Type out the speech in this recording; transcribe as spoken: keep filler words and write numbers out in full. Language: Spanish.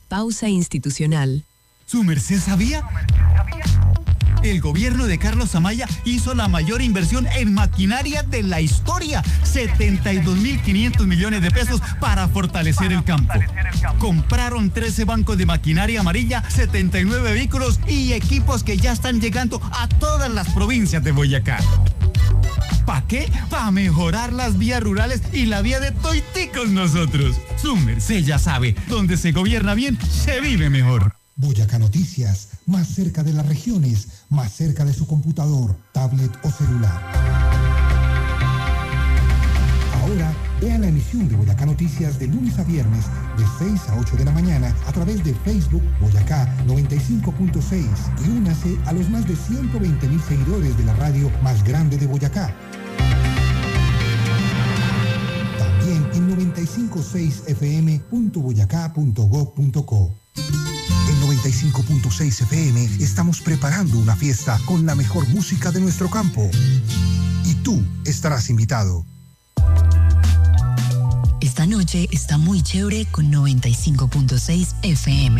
Pausa institucional. ¿Su merced sabía? El gobierno de Carlos Amaya hizo la mayor inversión en maquinaria de la historia, setenta y dos mil quinientos millones de pesos para fortalecer el campo. Compraron trece bancos de maquinaria amarilla, setenta y nueve vehículos y equipos que ya están llegando a todas las provincias de Boyacá. ¿Para qué? Para mejorar las vías rurales y la vía de Toiticos nosotros. Su merced ya sabe, donde se gobierna bien, se vive mejor. Boyacá Noticias, más cerca de las regiones, más cerca de su computador, tablet o celular. Ahora, vea la emisión de Boyacá Noticias de lunes a viernes, de seis a ocho de la mañana, a través de Facebook Boyacá noventa y cinco punto seis y únase a los más de ciento veinte mil seguidores de la radio más grande de Boyacá. También en noventa y cinco punto seis f m punto boyacá punto gob punto co. En noventa y cinco punto seis F M estamos preparando una fiesta con la mejor música de nuestro campo. Y tú estarás invitado. Esta noche está muy chévere con noventa y cinco punto seis F M.